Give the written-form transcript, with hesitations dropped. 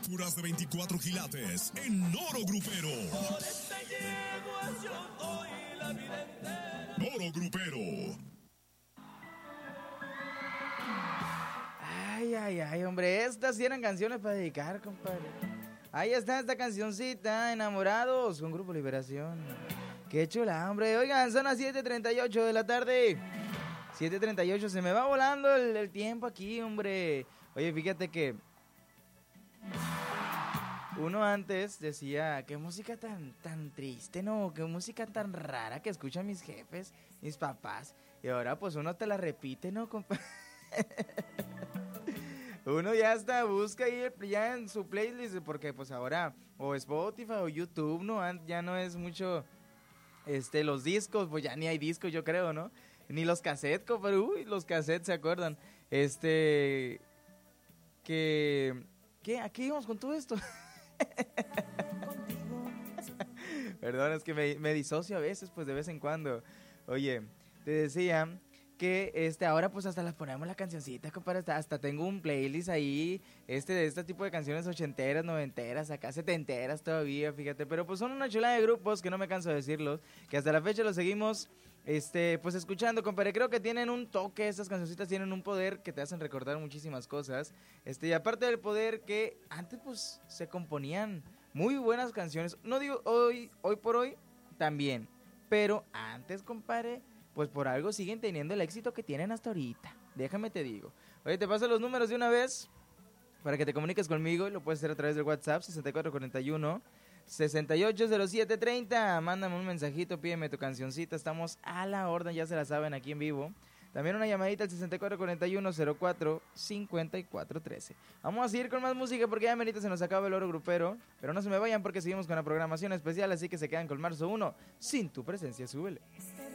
Puras de 24 quilates en Oro Grupero. Por esta yegua yo doy la vida entera. Oro Grupero. Ay, hombre, estas sí eran canciones para dedicar, compadre. Ahí está esta cancioncita, Enamorados, con Grupo Liberación. Qué chula, hombre. Oigan, son las 7:38 de la tarde. 7:38, se me va volando el tiempo aquí, hombre. Oye, fíjate que uno antes decía, qué música tan triste, ¿no? Qué música tan rara que escuchan mis jefes, mis papás. Y ahora pues uno te la repite, ¿no, compadre? Uno ya hasta busca ahí ya en su playlist, porque pues ahora o Spotify o YouTube, ¿no? Ya no es mucho, los discos, pues ya ni hay discos, yo creo, ¿no? Ni los cassettes, compadre. Uy, los cassettes, ¿se acuerdan? ¿A qué íbamos con todo esto? Perdón, es que me disocio a veces, pues de vez en cuando. Oye, te decía que ahora pues hasta las ponemos la cancioncita, compadre, hasta tengo un playlist ahí, de este tipo de canciones ochenteras, noventeras, acá setenteras todavía, fíjate, pero pues son una chulada de grupos que no me canso de decirlos, que hasta la fecha los seguimos, pues escuchando, compadre. Creo que tienen un toque, estas cancioncitas tienen un poder que te hacen recordar muchísimas cosas, y aparte del poder que antes pues se componían muy buenas canciones, no digo hoy por hoy, también, pero antes, compadre, pues por algo siguen teniendo el éxito que tienen hasta ahorita. Déjame te digo. Oye, te paso los números de una vez para que te comuniques conmigo. Lo puedes hacer a través del WhatsApp 6441-680730. Mándame un mensajito, pídeme tu cancioncita. Estamos a la orden, ya se la saben, aquí en vivo. También una llamadita al 6441-04-5413. Vamos a seguir con más música porque ya merita se nos acaba el Oro Grupero. Pero no se me vayan porque seguimos con la programación especial, así que se quedan con Marzo 1. Sin tu presencia, súbele.